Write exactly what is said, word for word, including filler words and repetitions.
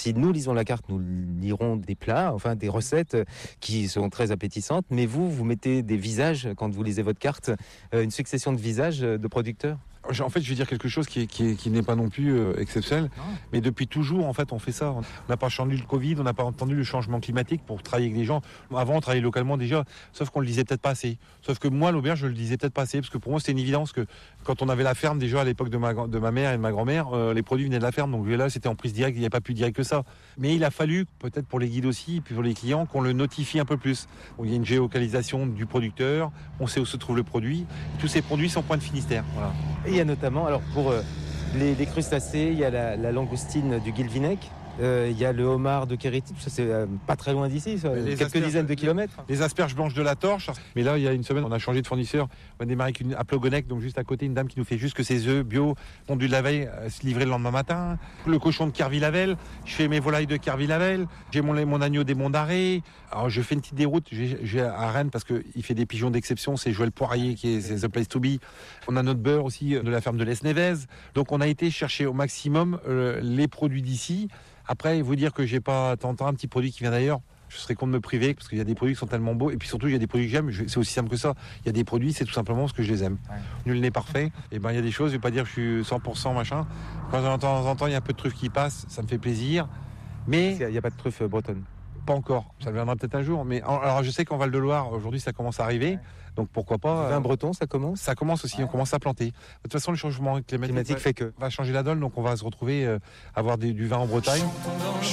si nous lisons la carte, nous lirons des plats, enfin des recettes qui sont très appétissantes, mais vous, vous mettez des visages quand vous lisez votre carte, une succession de visages de producteurs. En fait, je vais dire quelque chose qui, est, qui, est, qui n'est pas non plus euh, exceptionnel, non. mais depuis toujours, en fait, on fait ça. On n'a pas entendu le Covid, on n'a pas entendu le changement climatique pour travailler avec des gens. Avant, on travaillait localement déjà, sauf qu'on le disait peut-être pas assez. Sauf que moi, l'auberge, je le disais peut-être pas assez, parce que pour moi, c'était une évidence que quand on avait la ferme, déjà à l'époque de ma, de ma mère et de ma grand-mère, euh, les produits venaient de la ferme, donc là, c'était en prise directe, il n'y avait pas plus direct que ça. Mais il a fallu, peut-être pour les guides aussi, puis pour les clients, qu'on le notifie un peu plus. Donc, il y a une géolocalisation du producteur, on sait où se trouve le produit. Tous ces produits sont point de Finistère. Voilà. Et il y a notamment, alors pour euh, les, les crustacés, il y a la, la langoustine du Guilvinec, euh, il y a le homard de Kéréty, ça c'est euh, pas très loin d'ici, ça, quelques dizaines de kilomètres. Les asperges blanches de la Torche. Mais là, il y a une semaine, on a changé de fournisseur. On a démarré avec une, à Plogonec, donc juste à côté, une dame qui nous fait juste que ses œufs bio, pondus de la veille, euh, se livrer le lendemain matin. Le cochon de Kervillavel, je fais mes volailles de Kervillavel. J'ai mon, mon agneau des Monts d'Arrée. Alors, je fais une petite déroute j'ai, j'ai à Rennes parce qu'il fait des pigeons d'exception. C'est Joël Poirier qui est c'est The Place to Be. On a notre beurre aussi de la ferme de l'Esnevez. Donc, on a été chercher au maximum euh, les produits d'ici. Après, vous dire que j'ai pas tenté un petit produit qui vient d'ailleurs, je serais con de me priver parce qu'il y a des produits qui sont tellement beaux et puis surtout il y a des produits que j'aime. C'est aussi simple que ça. Il y a des produits, c'est tout simplement parce que je les aime. Ouais. Nul n'est parfait. Et ben il y a des choses. Je vais pas dire que je suis cent pour cent machin. Quand de temps en temps il y a un peu de truffes qui passent, ça me fait plaisir. Mais il n'y a pas de truffe bretonne. Pas encore. Ça viendra peut-être un jour. Mais alors je sais qu'en Val-de-Loire aujourd'hui ça commence à arriver. Ouais. Donc pourquoi pas. Le vin breton, ça commence. Ça commence aussi. Ouais. On commence à planter. De toute façon le changement climatique, climatique va, fait que va changer la donne. Donc on va se retrouver euh, avoir des, du vin en Bretagne.